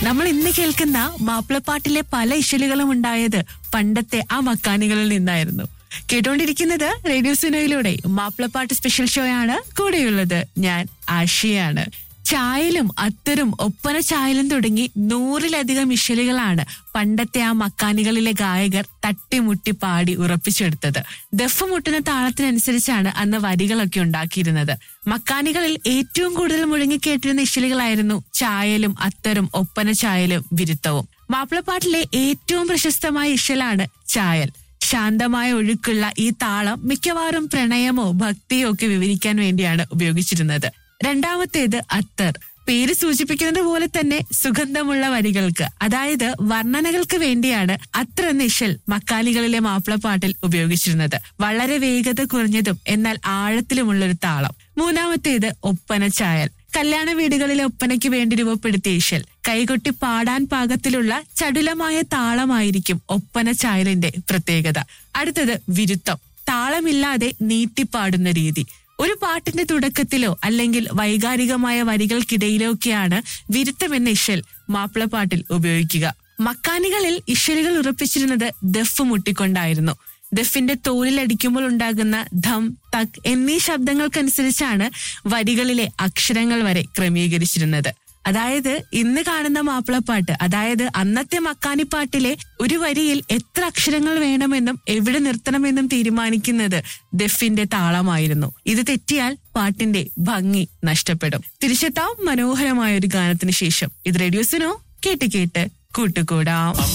നമ്മൾ ഇന്ന് കേൾക്കുന്ന മാപ്പിളപ്പാട്ടിലെ പല ഇശലുകളും ഉണ്ടായത് പണ്ടത്തെ ആ മക്കാനികളിൽ നിന്നായിരുന്നു. കേട്ടോണ്ടിരിക്കുന്നത് റേഡിയോ സുനോയിലൂടെ മാപ്പിളപ്പാട്ട് സ്പെഷ്യൽ ഷോ ആണ്. കൂടെയുള്ളത് ഞാൻ ആഷിയാണ്. ചായലും അത്തരും ഒപ്പന ചായലും തുടങ്ങി 100-ലധികം ഇശലുകളാണ് പണ്ടത്തെ ആ മക്കാനികളിലെ ഗായകർ തട്ടിമുട്ടി പാടി ഉറപ്പിച്ചെടുത്തത്. ദഫ് മുട്ടുന്ന താളത്തിനനുസരിച്ചാണ് അന്ന് വരികളൊക്കെ ഉണ്ടാക്കിയിരുന്നത്. മക്കാനികളിൽ ഏറ്റവും കൂടുതൽ മുഴങ്ങിക്കേട്ടിരുന്ന ഇശലുകളായിരുന്നു ചായലും അത്തരും ഒപ്പന ചായലും വിരുത്തവും. മാപ്പിളപ്പാട്ടിലെ ഏറ്റവും പ്രശസ്തമായ ഇശലാണ് ചായൽ. ശാന്തമായ ഒഴുക്കുള്ള ഈ താളം മിക്കവാറും പ്രണയമോ ഭക്തിയോ ഒക്കെ വിവരിക്കാൻ വേണ്ടിയാണ് ഉപയോഗിച്ചിരുന്നത്. രണ്ടാമത്തേത് അത്തർ. പേര് സൂചിപ്പിക്കുന്നത് പോലെ തന്നെ സുഗന്ധമുള്ള വരികൾക്ക്, അതായത് വർണ്ണനകൾക്ക് വേണ്ടിയാണ് അത്തർ എന്ന ഇശൽ മക്കാനികളിലെ മാപ്പിളപ്പാട്ടിൽ ഉപയോഗിച്ചിരുന്നത്. വളരെ വേഗത കുറഞ്ഞതും എന്നാൽ ആഴത്തിലുമുള്ളൊരു താളം. മൂന്നാമത്തേത് ഒപ്പന ചായൽ. കല്യാണ വീടുകളിലെ ഒപ്പനയ്ക്ക് വേണ്ടി രൂപപ്പെടുത്തിയ ഇശൽ. കൈകൊട്ടി പാടാൻ പാകത്തിലുള്ള ചടുലമായ താളമായിരിക്കും ഒപ്പന ചായലിന്റെ പ്രത്യേകത. അടുത്തത് വിരുത്തം. താളമില്ലാതെ നീട്ടിപ്പാടുന്ന രീതി. ഒരു പാട്ടിന്റെ തുടക്കത്തിലോ അല്ലെങ്കിൽ വൈകാരികമായ വരികൾക്കിടയിലോ ഒക്കെയാണ് വിരുത്തം എന്ന ഇശൽ മാപ്പിളപ്പാട്ടിൽ ഉപയോഗിക്കുക. മക്കാനികളിൽ ഇശലുകൾ ഉറപ്പിച്ചിരുന്നത് ദഫ് മുട്ടിക്കൊണ്ടായിരുന്നു. ദഫിന്റെ തോലിലടിക്കുമ്പോൾ ഉണ്ടാകുന്ന ധം, തക് എന്നീ ശബ്ദങ്ങൾക്കനുസരിച്ചാണ് വരികളിലെ അക്ഷരങ്ങൾ വരെ ക്രമീകരിച്ചിരുന്നത്. അതായത് ഇന്ന് കാണുന്ന മാപ്പിളപ്പാട്ട്, അതായത് അന്നത്തെ മക്കാനിപ്പാട്ടിലെ ഒരു വരിയിൽ എത്ര അക്ഷരങ്ങൾ വേണമെന്നും എവിടെ നിർത്തണമെന്നും തീരുമാനിക്കുന്നത് ദഫിന്റെ താളമായിരുന്നു. ഇത് തെറ്റിയാൽ പാട്ടിന്റെ ഭംഗി നഷ്ടപ്പെടും. തിരിച്ചെത്താം മനോഹരമായ ഒരു ഗാനത്തിന് ശേഷം. ഇത് റേഡിയോ സുനോ, കേട്ട് കേട്ട് കൂട്ടുകൂടാം.